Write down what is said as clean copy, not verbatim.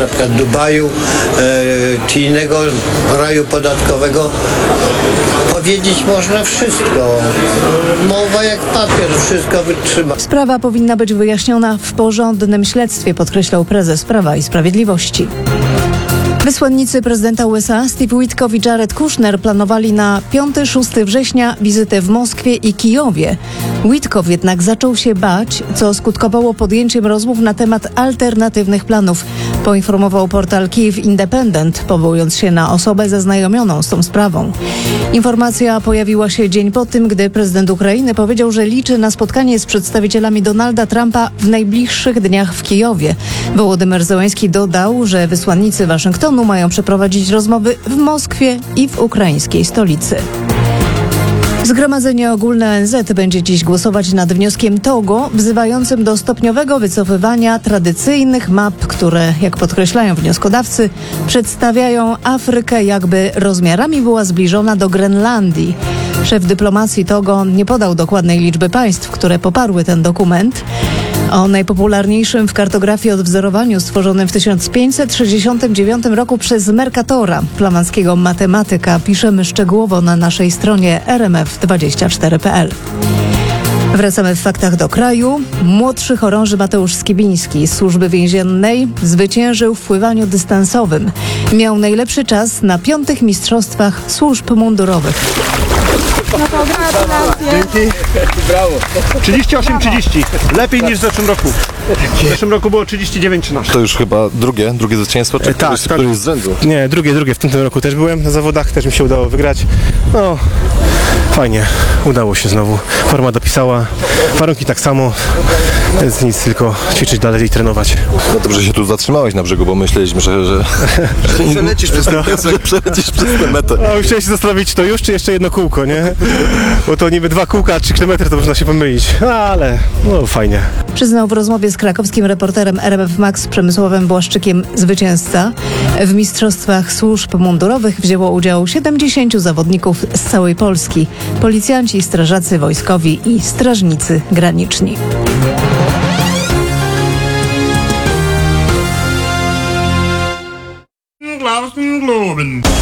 na przykład Dubaju czy innego raju podatkowego, powiedzieć można wszystko. Mowa jak papier, wszystko wytrzyma. Sprawa powinna być wyjaśniona w porządnym śledztwie, podkreślał prezes Prawa i Sprawiedliwości. Wysłannicy prezydenta USA Steve Witkoff i Jared Kushner planowali na 5-6 września wizytę w Moskwie i Kijowie. Witkoff jednak zaczął się bać, co skutkowało podjęciem rozmów na temat alternatywnych planów, poinformował portal Kyiv Independent, powołując się na osobę zaznajomioną z tą sprawą. Informacja pojawiła się dzień po tym, gdy prezydent Ukrainy powiedział, że liczy na spotkanie z przedstawicielami Donalda Trumpa w najbliższych dniach w Kijowie. Wołodymyr Zełenski dodał, że wysłannicy Waszyngtonu mają przeprowadzić rozmowy w Moskwie i w ukraińskiej stolicy. Zgromadzenie Ogólne ONZ będzie dziś głosować nad wnioskiem Togo wzywającym do stopniowego wycofywania tradycyjnych map, które, jak podkreślają wnioskodawcy, przedstawiają Afrykę, jakby rozmiarami była zbliżona do Grenlandii. Szef dyplomacji Togo nie podał dokładnej liczby państw, które poparły ten dokument. O najpopularniejszym w kartografii odwzorowaniu stworzonym w 1569 roku przez Mercatora, flamandzkiego matematyka, piszemy szczegółowo na naszej stronie rmf24.pl. Wracamy w faktach do kraju. Młodszy chorąży Mateusz Skibiński z Służby Więziennej zwyciężył w pływaniu dystansowym. Miał najlepszy czas na 5. mistrzostwach służb mundurowych. No to gratulacje. Dzięki. Brawo. 38-30. Lepiej niż w zeszłym roku. W zeszłym roku było 39-13. To już chyba drugie zwycięstwo, czy Tak, któryś z rzędu? Nie, drugie. W tym roku też byłem na zawodach, też mi się udało wygrać. No, fajnie, udało się znowu. Forma dopisała, warunki tak samo, więc nic, tylko ćwiczyć dalej i trenować. No dobrze się tu zatrzymałeś na brzegu, bo myśleliśmy, że przelecisz przez tę metę. No, chciałem się zastanowić, to już, czy jeszcze jedno kółko, nie? Bo to niby 2 kółka, 3 km, to można się pomylić, ale no fajnie. Przyznał w rozmowie z krakowskim reporterem RMF Max Przemysławem Błaszczykiem zwycięzca. W mistrzostwach służb mundurowych wzięło udział 70 zawodników z całej Polski. Policjanci, strażacy wojskowi i strażnicy graniczni. Globen.